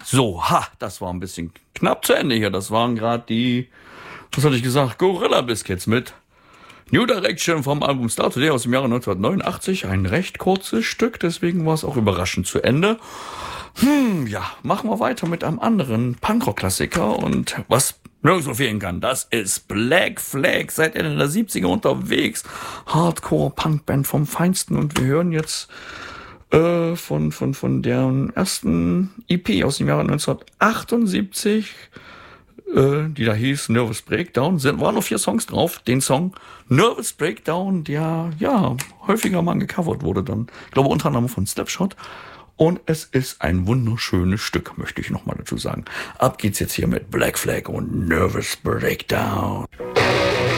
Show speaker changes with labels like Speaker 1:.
Speaker 1: So, das war ein bisschen knapp zu Ende hier. Das waren gerade die, was hatte ich gesagt, Gorilla Biscuits mit New Direction vom Album Start Today aus dem Jahre 1989. Ein recht kurzes Stück, deswegen war es auch überraschend zu Ende. Machen wir weiter mit einem anderen Punkrock-Klassiker und was nirgendwo fehlen kann, das ist Black Flag, seit Ende der 70er unterwegs. Hardcore-Punkband vom Feinsten und wir hören jetzt von deren ersten EP aus dem Jahre 1978, die da hieß Nervous Breakdown, waren noch 4 Songs drauf. Den Song Nervous Breakdown, der häufiger mal gecovert wurde dann. Ich glaube unter anderem von Slapshot. Und es ist ein wunderschönes Stück, möchte ich nochmal dazu sagen. Ab geht's jetzt hier mit Black Flag und Nervous Breakdown.